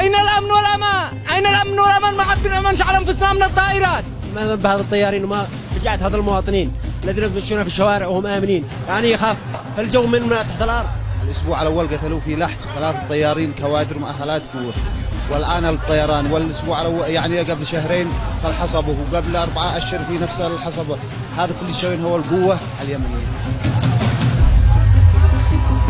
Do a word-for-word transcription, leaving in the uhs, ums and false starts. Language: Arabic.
أين الأمن والأمان؟ أين الأمن والأمان؟ ما عاد بنأمنش على أنفسنا من الطائرات. ما بهذا الطيارين وما رجعت هذا المواطنين الذين يمشون في الشوارع وهم آمنين، يعني يخاف الجو من تحت الأرض. الأسبوع الأول قتلوا في لحج ثلاثة طيارين كوادر مؤهلات قوة، والآن الطيران، والأسبوع الأول يعني قبل شهرين في الحصبة، وقبل أربعة أشهر في نفس الحصبة. هذا كل شيء هو القوة اليمنية.